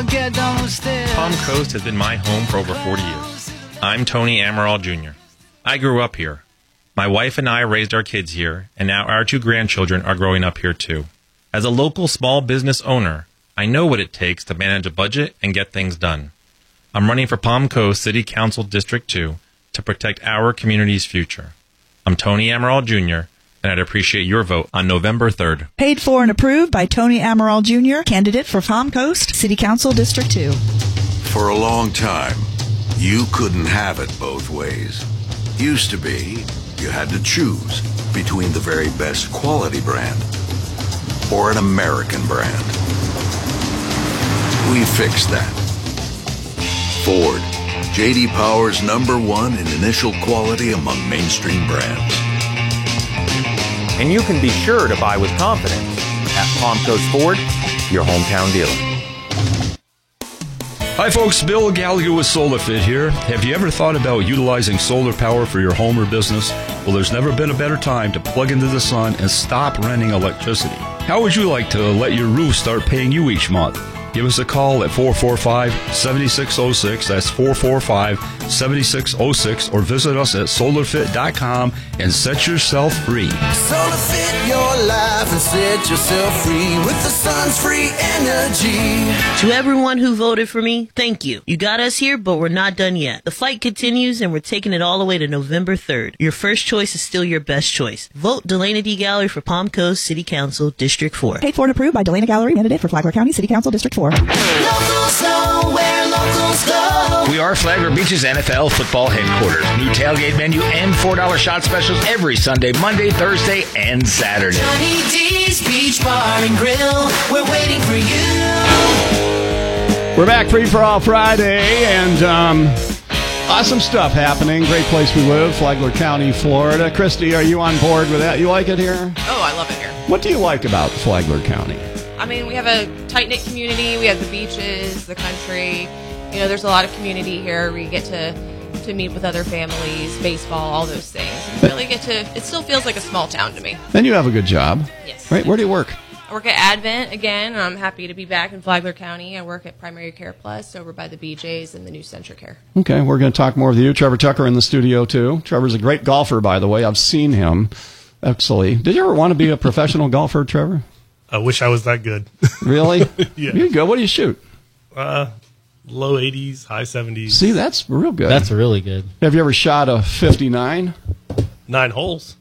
Palm Coast has been my home for over 40 years. I'm Tony Amaral Jr. I grew up here. My wife and I raised our kids here, and now our 2 grandchildren are growing up here too. As a local small business owner, I know what it takes to manage a budget and get things done. I'm running for Palm Coast City Council District 2 to protect our community's future. I'm Tony Amaral Jr., and I'd appreciate your vote on November 3rd. Paid for and approved by Tony Amaral Jr., candidate for Palm Coast City Council District 2. For a long time, you couldn't have it both ways. Used to be, you had to choose between the very best quality brand or an American brand. We fixed that. Ford, J.D. Power's #1 in initial quality among mainstream brands. And you can be sure to buy with confidence at Palm Coast Ford, your hometown dealer. Hi folks, Bill Gallagher with SolarFit here. Have you ever thought about utilizing solar power for your home or business? Well, there's never been a better time to plug into the sun and stop renting electricity. How would you like to let your roof start paying you each month? Give us a call at 445-7606. That's 445-7606. Or visit us at solarfit.com and set yourself free. SolarFit your life and set yourself free with the sun's free energy. To everyone who voted for me, thank you. You got us here, but we're not done yet. The fight continues, and we're taking it all the way to November 3rd. Your first choice is still your best choice. Vote Delana D. Gallery for Palm Coast City Council District 4. Paid for and approved by Delana Gallery, candidate for Flagler County City Council District 4. Locals know where locals go. We are Flagler Beach's NFL football headquarters. New tailgate menu and $4 shot specials every Sunday, Monday, Thursday, and Saturday. Johnny D's Beach Bar and Grill. We're waiting for you. We're back Free for All Friday, and awesome stuff happening. Great place we live, Flagler County, Florida. Christy, are you on board with that? You like it here? Oh, I love it here. What do you like about Flagler County? I mean, we have a tight-knit community. We have the beaches, the country. You know, there's a lot of community here. We get to meet with other families, baseball, all those things. And really get to, it still feels like a small town to me. And you have a good job. Yes. Right, where do you work? I work at Advent again. I'm happy to be back in Flagler County. I work at Primary Care Plus over by the BJ's and the new Centra Care. Okay, we're going to talk more with you. Trevor Tucker in the studio, too. Trevor's a great golfer, by the way. I've seen him, actually. Did you ever want to be a professional golfer, Trevor? I wish I was that good. Really? Yeah. You're good. What do you shoot? Low 80s, high 70s. See, that's real good. That's really good. Have you ever shot a 59? 9 holes.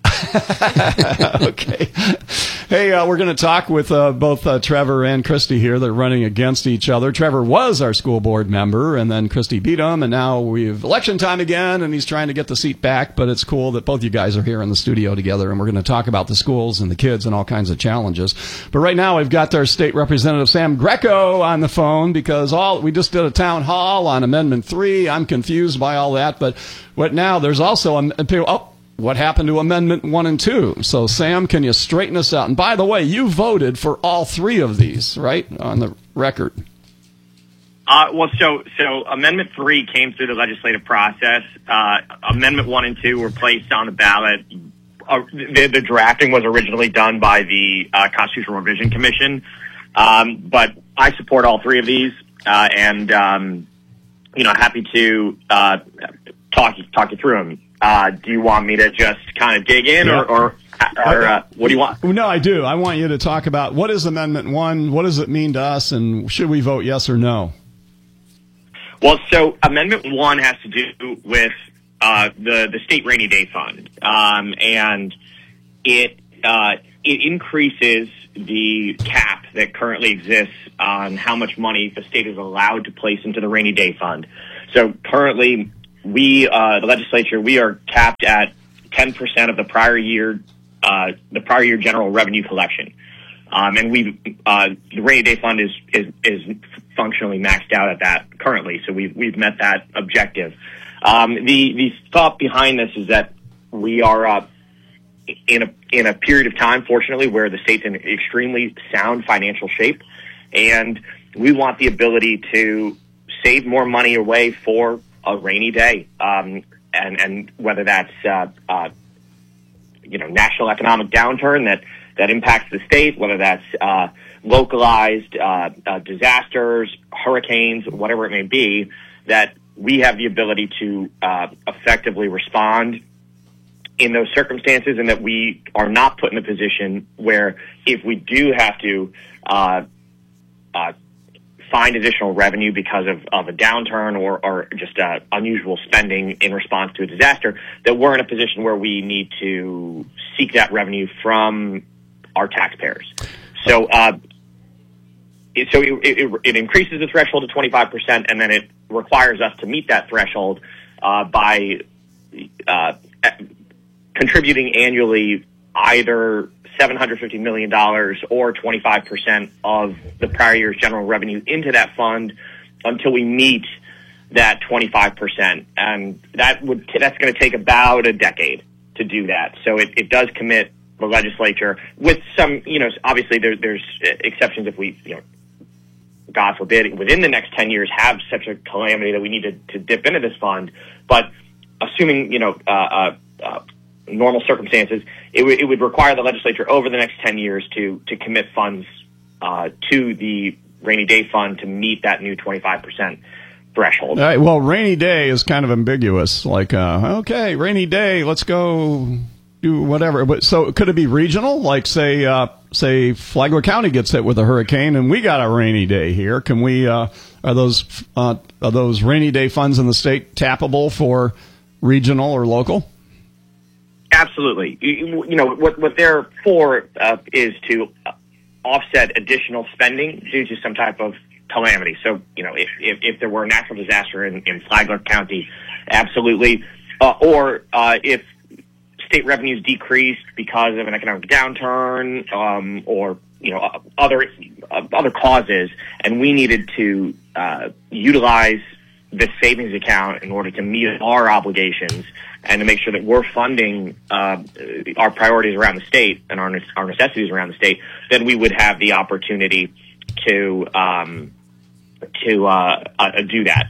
Okay. Hey, we're going to talk with both Trevor and Christy here. They're running against each other. Trevor was our school board member, and then Christy beat him, and now we've election time again, and he's trying to get the seat back, but it's cool that both you guys are here in the studio together, and we're going to talk about the schools and the kids and all kinds of challenges. But right now we've got our state representative, Sam Greco, on the phone because we just did a town hall on Amendment 3. I'm confused by all that, but what now? There's also what happened to Amendment 1 and 2? So, Sam, can you straighten us out? And by the way, you voted for all 3 of these, right, on the record? So Amendment 3 came through the legislative process. Amendment 1 and 2 were placed on the ballot. The drafting was originally done by the Constitutional Revision Commission, but I support all 3 of these, and happy to talk you through them. Do you want me to just kind of dig in, or what do you want? No, I do. I want you to talk about what is Amendment 1, what does it mean to us, and should we vote yes or no? Well, so Amendment 1 has to do with the state rainy day fund, and it increases the cap that currently exists on how much money the state is allowed to place into the rainy day fund. So currently, the legislature, we are capped at 10% of the prior year general revenue collection. And the rainy day fund is functionally maxed out at that currently. So we've met that objective. The thought behind this is that we are, in a period of time, fortunately, where the state's in extremely sound financial shape, and we want the ability to save more money away for a rainy day, and whether that's national economic downturn that impacts the state, whether that's localized disasters, hurricanes, whatever it may be, that we have the ability to effectively respond in those circumstances, and that we are not put in a position where if we do have to find additional revenue because of a downturn or just unusual spending in response to a disaster, that we're in a position where we need to seek that revenue from our taxpayers. So it increases the threshold to 25%, and then it requires us to meet that threshold by contributing annually either $750 million or 25% of the prior year's general revenue into that fund until we meet that 25%. And that's going to take about a decade to do that. So it does commit the legislature with some, obviously there's exceptions if we, God forbid, within the next 10 years have such a calamity that we need to dip into this fund. But assuming, normal circumstances, it would require the legislature over the next 10 years to commit funds to the rainy day fund to meet that new 25% threshold. All right, well, rainy day is kind of ambiguous. Like, okay, rainy day, let's go do whatever. But so could it be regional? Like, say Flagler County gets hit with a hurricane and we got a rainy day here. Can we? Are those rainy day funds in the state tappable for regional or local? Absolutely. What they're for is to offset additional spending due to some type of calamity. So, if there were a natural disaster in Flagler County, absolutely. Or if state revenues decreased because of an economic downturn, or other causes, and we needed to utilize this savings account in order to meet our obligations and to make sure that we're funding our priorities around the state and our necessities around the state, then we would have the opportunity to do that.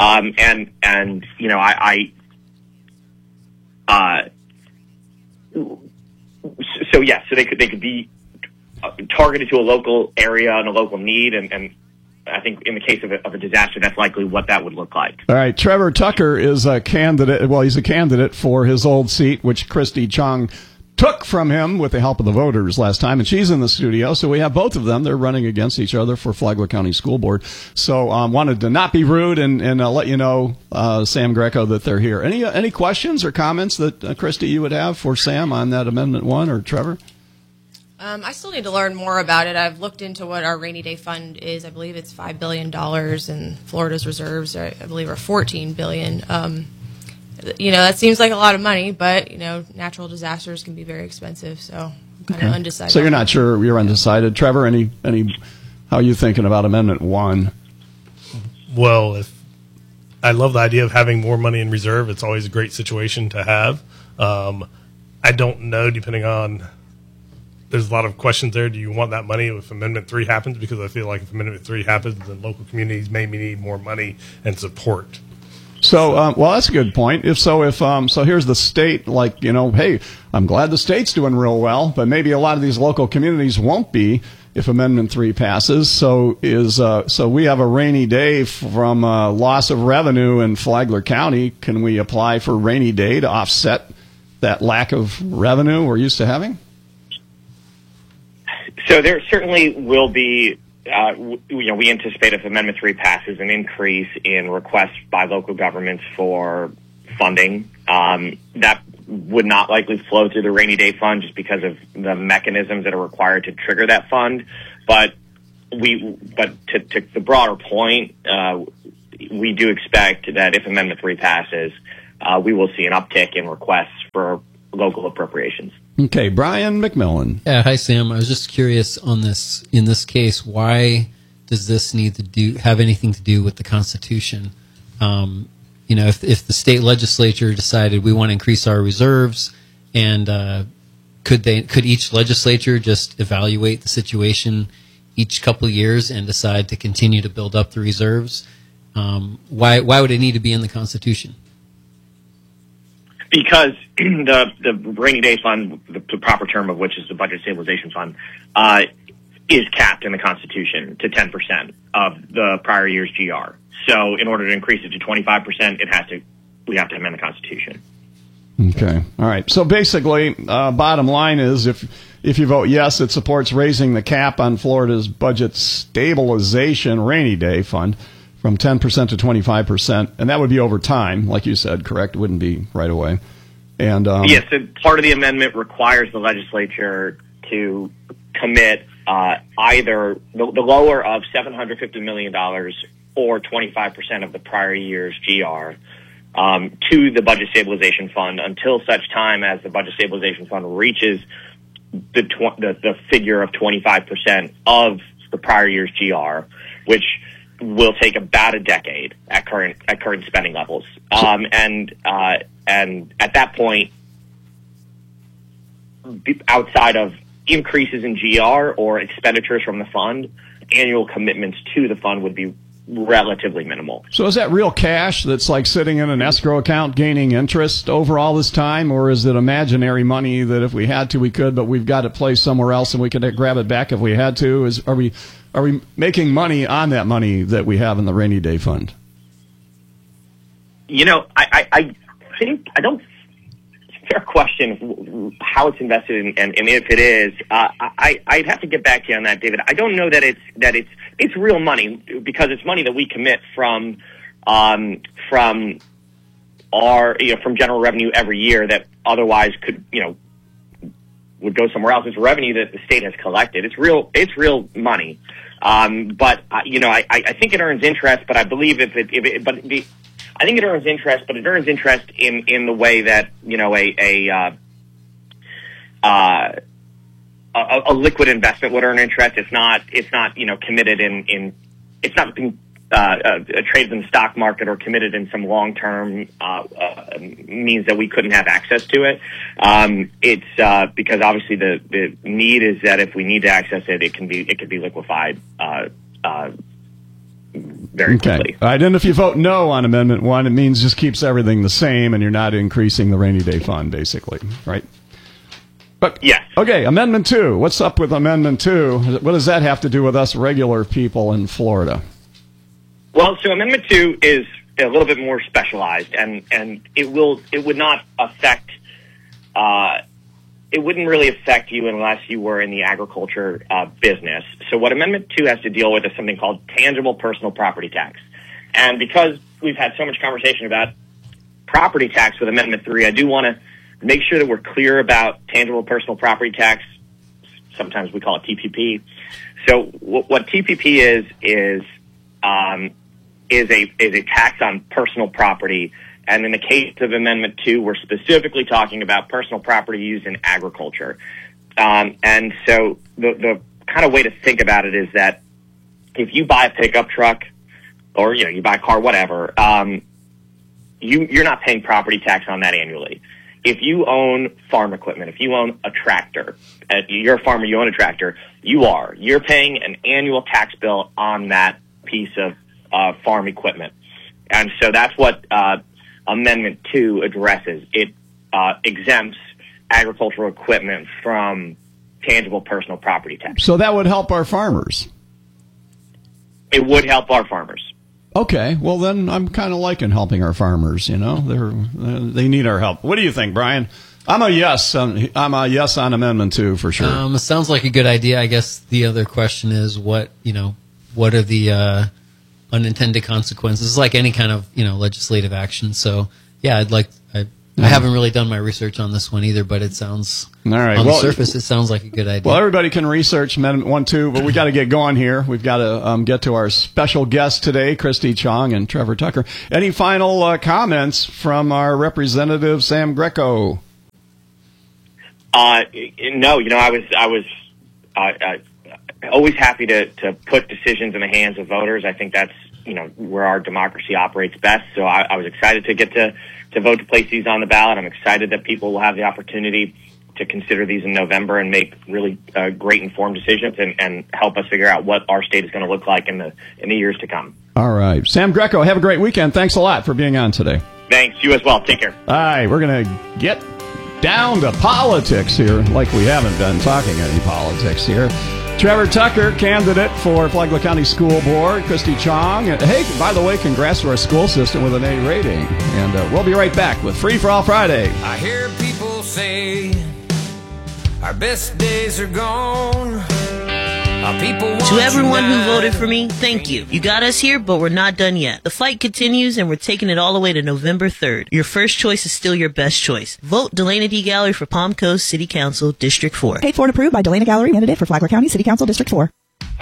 So they could be targeted to a local area and a local need, and I think in the case of a disaster, that's likely what that would look like. All right, Trevor Tucker is a candidate. Well, he's a candidate for his old seat, which Christy Chung took from him with the help of the voters last time, and she's in the studio. So we have both of them. They're running against each other for Flagler County School Board. So wanted to not be rude and let you know, Sam Greco, that they're here. Any questions or comments that, Christy, you would have for Sam on that Amendment 1 or Trevor? I still need to learn more about it. I've looked into what our rainy day fund is. I believe it's $5 billion, and Florida's reserves, I believe, are $14 billion. That seems like a lot of money, but, natural disasters can be very expensive, so I'm kind of undecided. So you're not sure, you're undecided. Trevor, how are you thinking about Amendment 1? Well, I love the idea of having more money in reserve. It's always a great situation to have. I don't know, depending on... There's a lot of questions there. Do you want that money if Amendment 3 happens? Because I feel like if Amendment 3 happens, then local communities may need more money and support. So, well, that's a good point. So here's the state, hey, I'm glad the state's doing real well, but maybe a lot of these local communities won't be if Amendment 3 passes. So we have a rainy day from loss of revenue in Flagler County. Can we apply for rainy day to offset that lack of revenue we're used to having? So there certainly will be, we anticipate if Amendment 3 passes, an increase in requests by local governments for funding. That would not likely flow through the rainy day fund just because of the mechanisms that are required to trigger that fund. But to the broader point, we do expect that if Amendment 3 passes, we will see an uptick in requests for local appropriations. Okay, Brian McMillan. Yeah, hi Sam. I was just curious on this. In this case, why does this need to have anything to do with the Constitution? If the state legislature decided we want to increase our reserves, and could each legislature just evaluate the situation each couple of years and decide to continue to build up the reserves? Why would it need to be in the Constitution? Because the rainy day fund, the proper term of which is the Budget Stabilization Fund, is capped in the Constitution to 10% of the prior year's GR. So in order to increase it to 25%, we have to amend the Constitution. Okay. All right. So basically, bottom line is if you vote yes, it supports raising the cap on Florida's budget stabilization rainy day fund from 10% to 25%, and that would be over time, like you said, correct? It wouldn't be right away. And yes, part of the amendment requires the legislature to commit either the lower of $750 million or 25% of the prior year's GR to the Budget Stabilization Fund until such time as the Budget Stabilization Fund reaches the figure of 25% of the prior year's GR, which will take about a decade at current spending levels. And at that point, outside of increases in GR or expenditures from the fund, annual commitments to the fund would be relatively minimal. So is that real cash that's like sitting in an escrow account gaining interest over all this time, or is it imaginary money that if we had to, we could, but we've got it placed somewhere else and we could grab it back if we had to? Are we making money on that money that we have in the rainy day fund? You know, I think I don't. Fair question how it's invested in, and if it is, I'd have to get back to you on that, David. I don't know that it's real money, because it's money that we commit from from general revenue every year that otherwise would go somewhere else. It's revenue that the state has collected. It's real money. But I think it earns interest. But I believe I think it earns interest, but it earns interest in the way that a liquid investment would earn interest. It's not committed in it's not being traded in the stock market or committed in some long term means that we couldn't have access to it. It's because obviously the need is that if we need to access it, it could be liquefied very quickly. All right, and if you vote no on Amendment 1, it means just keeps everything the same and you're not increasing the rainy day fund, basically, right? But yes. Okay, Amendment 2. What's up with Amendment 2? What does that have to do with us regular people in Florida? Well, so Amendment 2 is a little bit more specialized, and it would not affect it wouldn't really affect you unless you were in the agriculture business. So what Amendment 2 has to deal with is something called tangible personal property tax. And because we've had so much conversation about property tax with Amendment 3, I do want to make sure that we're clear about tangible personal property tax. Sometimes we call it TPP. So what TPP is a tax on personal property. And in the case of Amendment 2, we're specifically talking about personal property used in agriculture. And so the kind of way to think about it is that if you buy a pickup truck or, you buy a car, whatever, you're not paying property tax on that annually. If you own farm equipment, if you own a tractor, you're a farmer, you own a tractor, you're paying an annual tax bill on that piece of farm equipment. And so that's what Amendment 2 addresses. It exempts agricultural equipment from tangible personal property tax. So that would help our farmers. It would help our farmers. Okay, well then I'm kind of liking helping our farmers. They need our help. What do you think, Brian? I'm a yes. I'm a yes on Amendment 2 for sure. It sounds like a good idea. I guess the other question is what are the unintended consequences, like any kind of legislative action. So yeah, I haven't really done my research on this one either, but it sounds all right. On the surface, it sounds like a good idea. Well, everybody can research Amendment 1, 2, but we got to get going here. We've got to get to our special guests today, Christy Chong and Trevor Tucker. Any final comments from our representative Sam Greco? No, I was always happy to put decisions in the hands of voters. I think that's where our democracy operates best. So I was excited to get to vote to place these on the ballot. I'm excited that people will have the opportunity to consider these in November and make really great informed decisions and help us figure out what our state is going to look like in the years to come. All right, Sam Greco, have a great weekend. Thanks a lot for being on today. Thanks, you as well. Take care. All right, we're going to get down to politics here, like we haven't been talking any politics here. Trevor Tucker, candidate for Flagler County School Board. Christy Chong. Hey, by the way, congrats to our school system with an A rating. And we'll be right back with Free for All Friday. I hear people say our best days are gone. To everyone who voted for me, thank you. You got us here, but we're not done yet. The fight continues, and we're taking it all the way to November 3rd. Your first choice is still your best choice. Vote Delana D. Gallery for Palm Coast City Council, District 4. Paid for and approved by Delana Gallery, candidate for Flagler County City Council, District 4.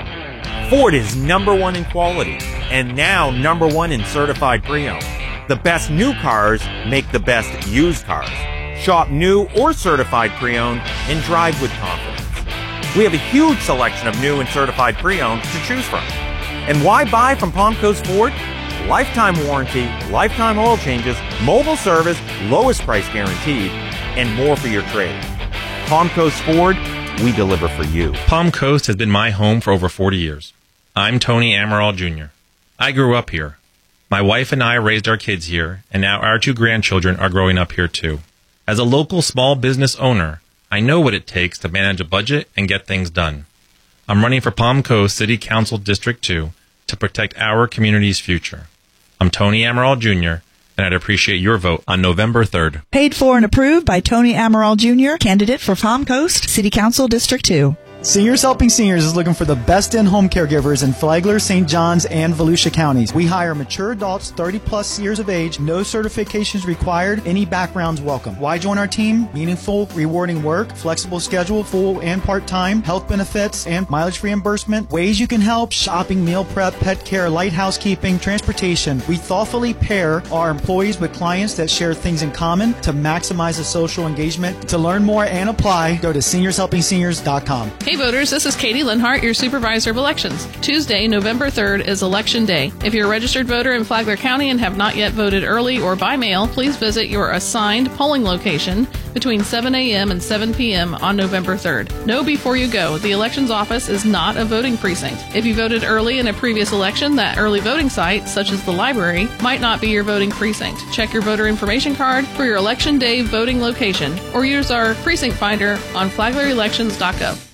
Ford is #1 in quality, and now #1 in certified pre-owned. The best new cars make the best used cars. Shop new or certified pre-owned and drive with confidence. We have a huge selection of new and certified pre-owned to choose from. And why buy from Palm Coast Ford? Lifetime warranty, lifetime oil changes, mobile service, lowest price guaranteed, and more for your trade. Palm Coast Ford, we deliver for you. Palm Coast has been my home for over 40 years. I'm Tony Amaral Jr. I grew up here. My wife and I raised our kids here, and now our 2 grandchildren are growing up here too. As a local small business owner, I know what it takes to manage a budget and get things done. I'm running for Palm Coast City Council District 2 to protect our community's future. I'm Tony Amaral Jr., and I'd appreciate your vote on November 3rd. Paid for and approved by Tony Amaral Jr., candidate for Palm Coast City Council, District 2. Seniors Helping Seniors is looking for the best in-home caregivers in Flagler, St. Johns, and Volusia counties. We hire mature adults 30-plus years of age, no certifications required, any backgrounds welcome. Why join our team? Meaningful, rewarding work, flexible schedule, full and part-time, health benefits, and mileage reimbursement. Ways you can help: shopping, meal prep, pet care, light housekeeping, transportation. We thoughtfully pair our employees with clients that share things in common to maximize the social engagement. To learn more and apply, go to seniorshelpingseniors.com. Hey voters, this is Katie Linhart, your supervisor of elections. Tuesday, November 3rd is Election Day. If you're a registered voter in Flagler County and have not yet voted early or by mail, please visit your assigned polling location between 7 a.m. and 7 p.m. on November 3rd. Know before you go, the elections office is not a voting precinct. If you voted early in a previous election, that early voting site, such as the library, might not be your voting precinct. Check your voter information card for your Election Day voting location or use our precinct finder on flaglerelections.gov.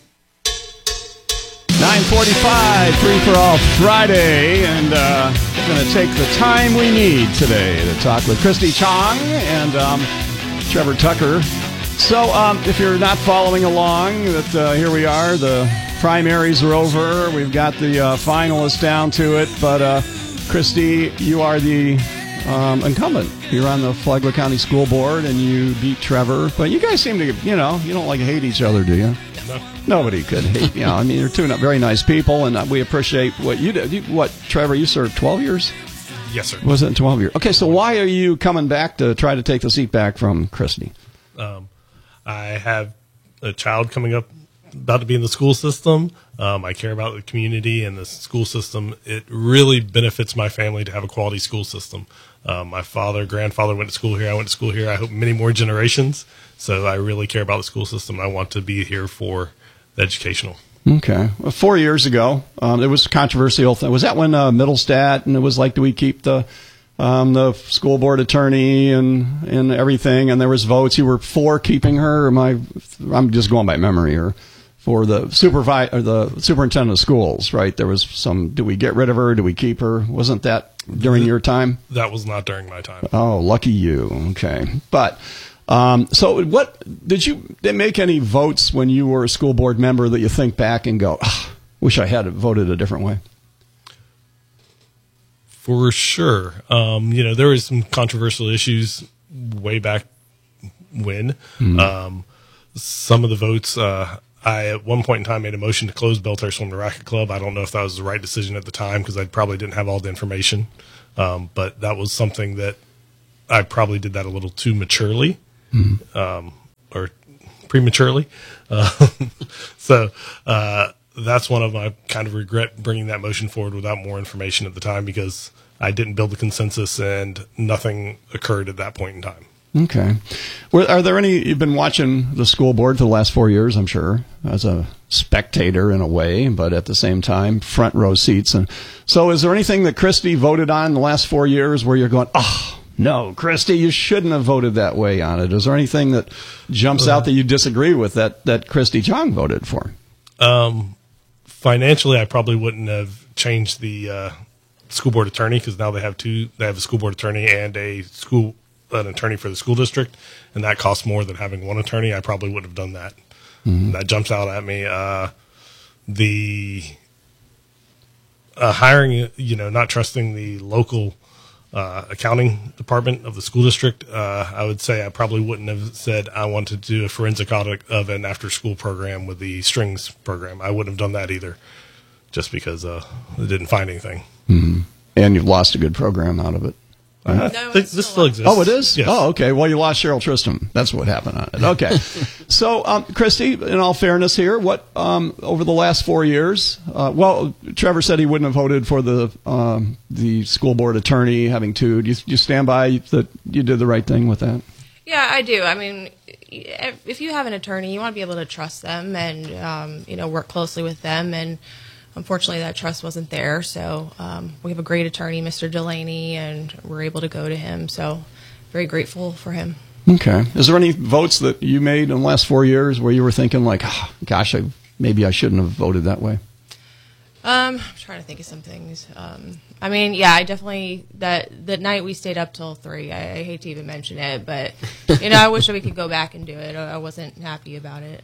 9:45, Free for All Friday, and we're going to take the time we need today to talk with Christy Chong and Trevor Tucker. So if you're not following along, that here we are. The primaries are over. We've got the finalists down to it. But Christy, you are the incumbent. You're on the Flagler County School Board, and you beat Trevor. But you guys seem to, you don't like hate each other, do you? No. Nobody could hate. I mean, you're 2 very nice people, and we appreciate what you did. Trevor, you served 12 years? Yes, sir. Was it 12 years? Okay, so why are you coming back to try to take the seat back from Christy? I have a child coming up, about to be in the school system. I care about the community and the school system. It really benefits my family to have a quality school system. My grandfather went to school here. I went to school here. I hope many more generations. So I really care about the school system. I want to be here for the educational. Okay. Well, 4 years ago, there was a controversial thing. Was that when Middlestat, and it was like, do we keep the school board attorney and everything? And there was votes. You were for keeping her? I'm just going by memory here. For the superintendent of schools, right? There was some, do we get rid of her? Do we keep her? Wasn't that during your time? That was not during my time. Oh, lucky you. Okay. But, so what, did you make any votes when you were a school board member that you think back and go, wish I had voted a different way? For sure. There was some controversial issues way back when. Mm-hmm. Some of the votes, I, at one point in time, made a motion to close Belter Swim and Racket Club. I don't know if that was the right decision at the time because I probably didn't have all the information. But that was something that I probably did that a little too maturely, or prematurely. So that's one of my kind of regret bringing that motion forward without more information at the time because I didn't build the consensus and nothing occurred at that point in time. Okay. Are there any, you've been watching the school board for the last 4 years, I'm sure, as a spectator in a way, but at the same time, front row seats. And so is there anything that Christy voted on in the last 4 years where you're going, no, Christy, you shouldn't have voted that way on it? Is there anything that jumps out that you disagree with that Christy Chong voted for? Financially, I probably wouldn't have changed the school board attorney, because now they have a school board attorney and an attorney for the school district, and that costs more than having one attorney. I probably wouldn't have done that. Mm-hmm. That jumps out at me. The hiring, not trusting the local accounting department of the school district, I would say I probably wouldn't have said I wanted to do a forensic audit of an after-school program with the strings program. I wouldn't have done that either, just because they didn't find anything. Mm-hmm. And you've lost a good program out of it. This still exists. Oh, it is? Yes. Oh, okay. Well, you lost Cheryl Tristram. That's what happened on it. Okay. So, Christy, in all fairness here, what over the last 4 years, Trevor said he wouldn't have voted for the school board attorney having two. Do you stand by that you did the right thing with that? Yeah, I do. I mean, if you have an attorney, you want to be able to trust them and, work closely with them. And unfortunately, that trust wasn't there. So we have a great attorney, Mr. Delaney, and we're able to go to him. So very grateful for him. Okay. Is there any votes that you made in the last 4 years where you were thinking like, oh, gosh, maybe I shouldn't have voted that way? I'm trying to think of some things. I definitely, that night we stayed up till 3. I hate to even mention it, but, I wish we could go back and do it. I wasn't happy about it.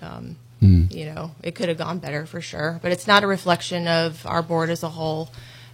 It could have gone better for sure, but it's not a reflection of our board as a whole.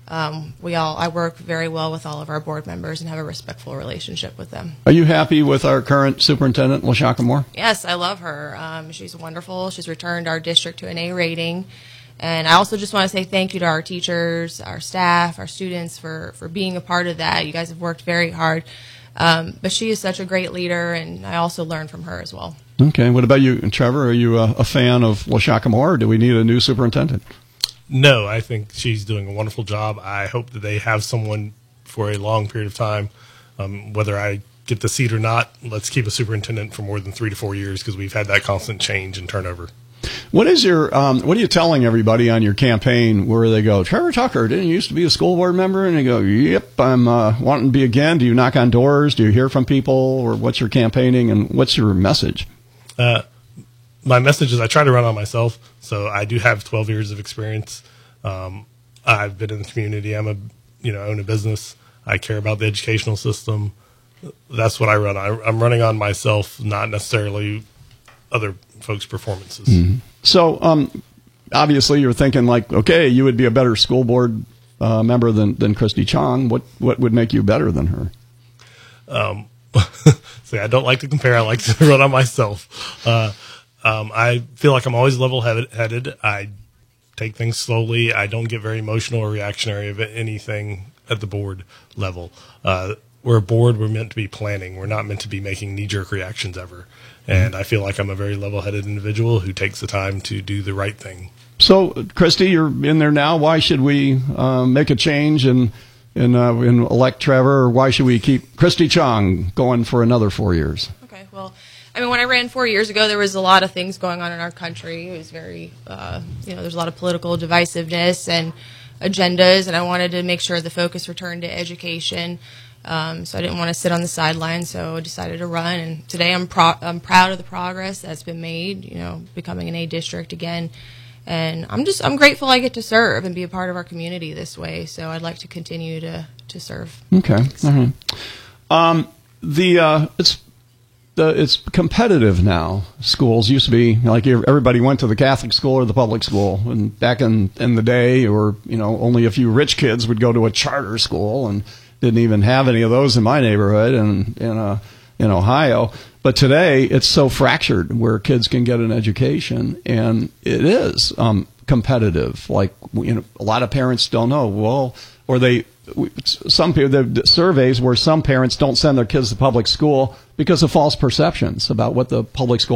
I work very well with all of our board members and have a respectful relationship with them. Are you happy with our current superintendent, LaShaka Moore? Yes, I love her. She's wonderful. She's returned our district to an A rating. And I also just want to say thank you to our teachers, our staff, our students for being a part of that. You guys have worked very hard. But she is such a great leader, and I also learned from her as well. Okay. What about you, Trevor? Are you a fan of LaShaka Moore, or do we need a new superintendent? No, I think she's doing a wonderful job. I hope that they have someone for a long period of time. Whether I get the seat or not, let's keep a superintendent for more than 3 to 4 years, because we've had that constant change and turnover. What is your what are you telling everybody on your campaign where they go, Trevor Tucker didn't used to be a school board member, and they go, yep, I'm wanting to be again? Do you knock on doors? Do you hear from people? Or what's your campaigning, and what's your message? My message is I try to run on myself. So I do have 12 years of experience. I've been in the community. I'm own a business. I care about the educational system. That's what I run on. I'm running on myself, not necessarily other folks' performances. Mm-hmm. So obviously you're thinking like, okay, you would be a better school board member than Christy Chong. What would make you better than her? See, I don't like to compare. I like to run on myself. I feel like I'm always level-headed. I take things slowly. I don't get very emotional or reactionary of anything at the board level. We're a board. We're meant to be planning. We're not meant to be making knee-jerk reactions ever. And I feel like I'm a very level-headed individual who takes the time to do the right thing. So, Christy, you're in there now. Why should we make a change and elect Trevor, or why should we keep Christy Chong going for another 4 years? Okay, well, when I ran 4 years ago, there was a lot of things going on in our country. It was very, there's a lot of political divisiveness and agendas, and I wanted to make sure the focus returned to education. So I didn't want to sit on the sidelines, so I decided to run. And today I'm proud of the progress that's been made, becoming an A district again. And I'm grateful I get to serve and be a part of our community this way. So I'd like to continue to serve. Okay. All right. It's competitive now. Schools used to be like everybody went to the Catholic school or the public school, and back in the day, or only a few rich kids would go to a charter school, and didn't even have any of those in my neighborhood and in Ohio. But today it's so fractured where kids can get an education, and it is competitive. Like a lot of parents don't know. Well, or some people, the surveys where some parents don't send their kids to public school because of false perceptions about what the public school